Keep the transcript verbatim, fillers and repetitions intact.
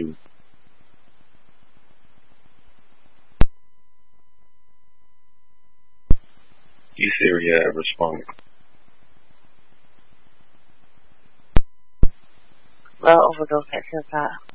two. East area responding. Well, overdose at ten five.